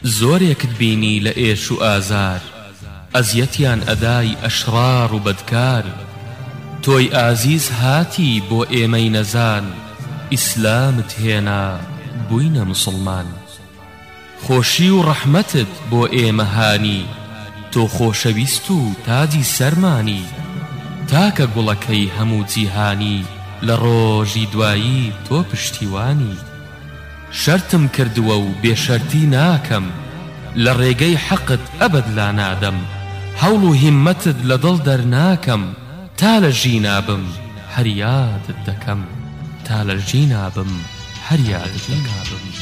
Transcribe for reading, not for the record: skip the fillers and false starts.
زۆرێکت بینی لە ئێش و ئازار، ئەزیەتیان ئەدای ئەشرار و بەدکار. تۆی ئازیز هاتی بۆ ئێمەی نەزان، ئیسلامت هێنا بووینە موسڵمان. خۆشی و ڕەحمەتت بۆ ئێمە هانی، تۆ خۆشەویست و تاجی سەرمانی. تاکە گوڵەکەی هەموو جیهانی، لە ڕۆژی دوایی تۆ پشتیوانی. شەرتم کردووە و بێشەرتی ناکەم، لە ڕێگەی حەقت ئەبەد لا نادەم. هەوڵ و هیممەتت لە دڵ دەرناکەم، تا لە ژینابم هەر یادت دەکەم. تا لە ژینابم هەر یادت دەکەم.